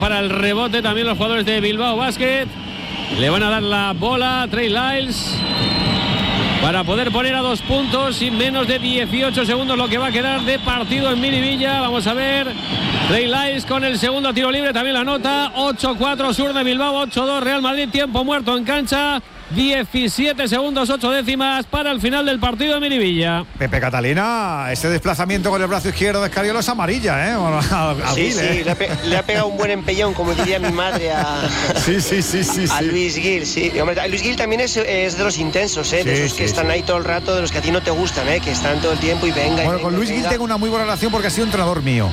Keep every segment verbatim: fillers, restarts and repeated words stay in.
Para el rebote también los jugadores de Bilbao Basket. Le van a dar la bola a Trey Lyles para poder poner a dos puntos y menos de dieciocho segundos lo que va a quedar de partido en Miribilla. Vamos a ver. Trey Lyles con el segundo tiro libre, también la nota. ocho cuatro Sur de Bilbao, ocho dos Real Madrid. Tiempo muerto en cancha. diecisiete segundos, ocho décimas para el final del partido de Miribilla. Pepe Catalina, ese desplazamiento con el brazo izquierdo de Escariolo es amarilla, ¿eh? A, a sí, Gil, sí, ¿eh? le, ha pe- le ha pegado un buen empellón, como diría mi madre a, sí, sí, sí, sí, a sí. Luis Gil. Sí. Hombre, Luis Gil también es, es de los intensos, ¿eh? De Sí, esos sí, que están sí. ahí todo el rato, de los que a ti no te gustan, ¿eh? Que están todo el tiempo y venga. Bueno, y con venga, Luis y Gil venga. tengo una muy buena relación porque ha sido entrenador mío.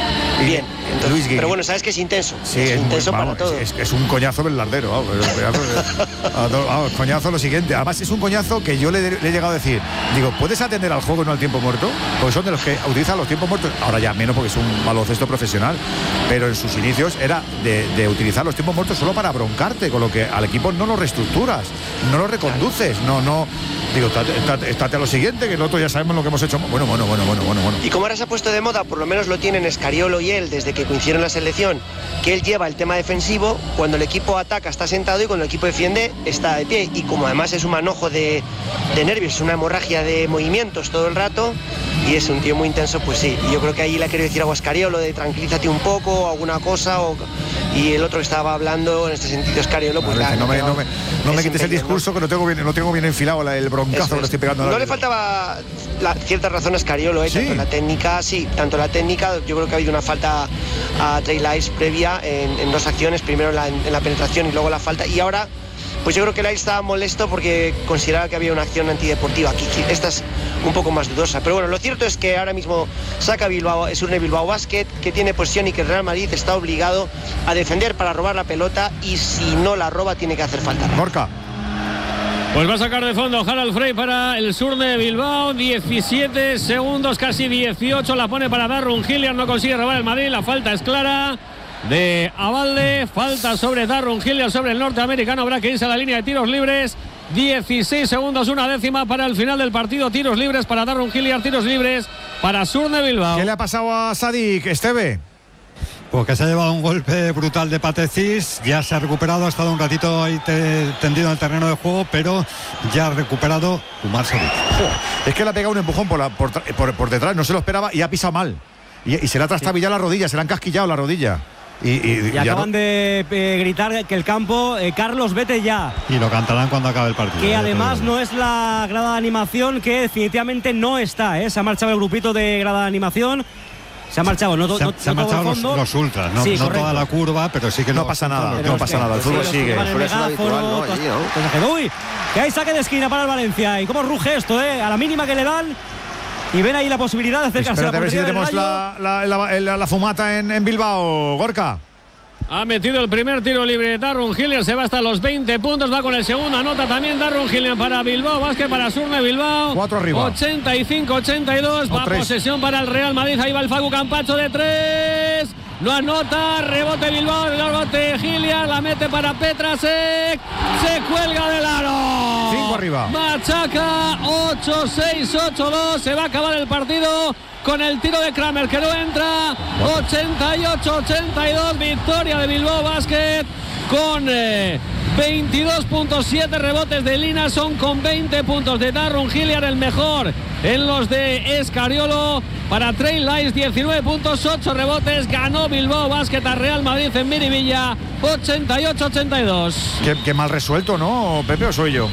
Y Bien, entonces, Luis Gil. pero bueno, sabes que es intenso. Sí, es, es, intenso muy, para vamos, todo. es, es un coñazo velardero, vamos, es un coñazo, vamos, coñazo lo siguiente. Además es un coñazo que yo le, le he llegado a decir, digo, ¿puedes atender al juego y no al tiempo muerto? Porque son de los que utilizan los tiempos muertos, ahora ya menos porque es un baloncesto profesional, pero en sus inicios era de, de utilizar los tiempos muertos solo para broncarte, con lo que al equipo no lo reestructuras, no lo reconduces, no, no, digo, estate, estate, estate a lo siguiente, que el otro ya sabemos lo que hemos hecho. Bueno, bueno, bueno, bueno, bueno, bueno. Y como ahora se ha puesto de moda, por lo menos lo tienen Escariolo y él desde que coincidieron en la selección, que él lleva el tema defensivo, cuando el equipo ataca está sentado y cuando el equipo defiende está de pie. Y como además es un manojo de, de nervios, es una hemorragia de movimientos todo el rato y es un tío muy intenso, pues sí. Y yo creo que ahí le ha querido decir a Escariolo de tranquilízate un poco, alguna cosa, o, y el otro que estaba hablando en este sentido, Escariolo, pues Claro, la, no me, no me, no me quites el empeño, discurso, ¿no? Que lo tengo bien, lo tengo bien enfilado, la, el broncazo Eso que es. le estoy pegando. No la, le faltaba la, cierta razón a Escariolo, ¿eh? ¿Sí? Tanto la técnica, sí, tanto la técnica, yo creo que ha habido una falta a Trey Lyles previa en, en dos acciones, primero en la, en la penetración y luego la falta, y ahora pues yo creo que Lyles estaba molesto porque consideraba que había una acción antideportiva. Aquí esta es un poco más dudosa, pero bueno, lo cierto es que ahora mismo saca Bilbao, es un Bilbao Basket que tiene posesión y que el Real Madrid está obligado a defender para robar la pelota y si no la roba tiene que hacer falta. Gorka. Pues va a sacar de fondo Harald Frey para el sur de Bilbao. diecisiete segundos, casi dieciocho. La pone para Darrun Hilliard. No consigue robar el Madrid. La falta es clara de Abalde. Falta sobre Darrun Hilliard, sobre el norteamericano. Habrá que irse a la línea de tiros libres. dieciséis segundos, una décima para el final del partido. Tiros libres para Darrun Hilliard. Tiros libres para sur de Bilbao. ¿Qué le ha pasado a Sadik, Esteve? Porque se ha llevado un golpe brutal de Patecís, ya se ha recuperado, ha estado un ratito ahí te, tendido en el terreno de juego, pero ya ha recuperado Umar Sadik. Es que le ha pegado un empujón por, la, por, por, por detrás, no se lo esperaba y ha pisado mal. Y, y se le ha trastabillado la rodilla, se le han casquillado la rodilla. Y, y, y acaban no... de eh, gritar que el campo, eh, Carlos, vete ya. Y lo cantarán cuando acabe el partido. Que además no es la grada de animación, que definitivamente no está, ¿eh? Se ha marchado el grupito de grada de animación. Se ha marchado, no, se, no, se han no marchado todo el los, fondo. los ultras, no, sí, no toda la curva, pero sí que no los, pasa nada, los, no los, pasa nada, el fútbol sigue. Pero es habitual, ¿no? Allí, ¿no? Uy, que hay saque de esquina para el Valencia. Y cómo ruge esto, ¿eh? A la mínima que le dan. Y ven ahí la posibilidad de acercarse Espérate a la a ver si portería tenemos del la, la, la, la, la fumata en, en Bilbao, Gorka. Ha metido el primer tiro libre Darrun Hilliard, se va hasta los veinte puntos, va con el segundo, anota también Darrun Hilliard para Bilbao, Basket para Surne Bilbao. Cuatro arriba. ochenta y cinco ochenta y dos, va tres. posesión para el Real Madrid, ahí va el Facu Campacho de tres. No anota, rebote Bilbao, rebote Hilliard, la mete para Petrasek, se cuelga del aro. Cinco arriba. Machaca, ocho seis ocho dos, se va a acabar el partido con el tiro de Kramer que no entra. ochenta y ocho ochenta y dos, victoria de Bilbao Basket con eh, veintidós punto siete rebotes de Linason, con veinte puntos de Darrun Hilliard, el mejor en los de Escariolo. Para Trey Lyles, diecinueve puntos, ocho rebotes. Ganó Bilbao Basket a Real Madrid en Miribilla, ochenta y ocho ochenta y dos. Qué, qué mal resuelto, ¿no, Pepe, o soy yo?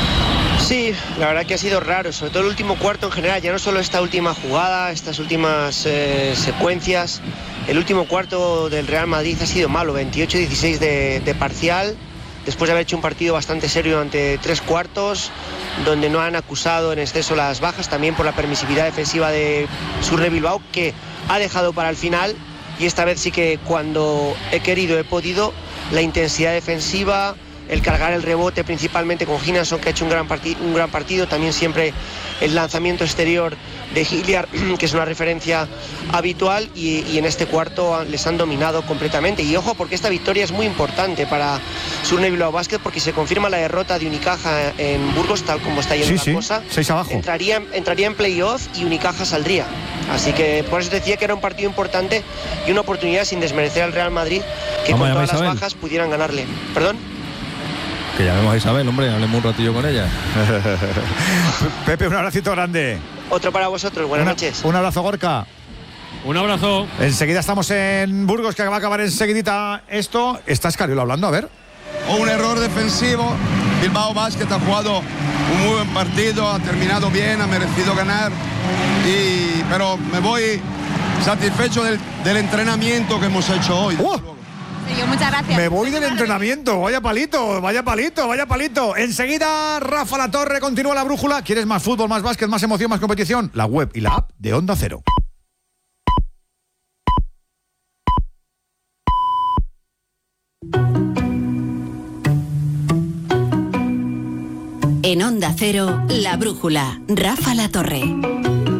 Sí, la verdad que ha sido raro, sobre todo el último cuarto en general, ya no solo esta última jugada, estas últimas eh, secuencias. El último cuarto del Real Madrid ha sido malo, veintiocho dieciséis de, de parcial, después de haber hecho un partido bastante serio ante tres cuartos, donde no han acusado en exceso las bajas, también por la permisividad defensiva de Sur de Bilbao, que ha dejado para el final, y esta vez sí que cuando he querido he podido, la intensidad defensiva, el cargar el rebote principalmente con Hinason, que ha hecho un gran, parti- un gran partido, también siempre el lanzamiento exterior de Hilliard, que es una referencia habitual, y, y en este cuarto les han dominado completamente. Y ojo, porque esta victoria es muy importante para Surne Bilbao Basket, porque se confirma la derrota de Unicaja en Burgos, tal como está yendo sí, la sí. cosa. Seis abajo. Entraría, entraría en playoff y Unicaja saldría. Así que por eso decía que era un partido importante y una oportunidad sin desmerecer al Real Madrid, que Vamos con a todas las Isabel. bajas pudieran ganarle. ¿Perdón? Que llamemos a Isabel, hombre, hablemos un ratillo con ella. Pepe, un abracito grande. Otro para vosotros, buenas Una- noches. Un abrazo, Gorka. Un abrazo. Enseguida estamos en Burgos, que va a acabar enseguidita esto. Está Escariolo hablando, a ver. Un error defensivo. Bilbao Basket ha jugado un muy buen partido, ha terminado bien, ha merecido ganar. Y, pero me voy satisfecho del, del entrenamiento que hemos hecho hoy. ¡Oh! Sergio, muchas gracias. Me voy del entrenamiento, vaya palito, vaya palito, vaya palito. Enseguida Rafa La Torre, continúa la brújula. ¿Quieres más fútbol, más básquet, más emoción, más competición? La web y la app de Onda Cero. En Onda Cero, La Brújula, Rafa La Torre.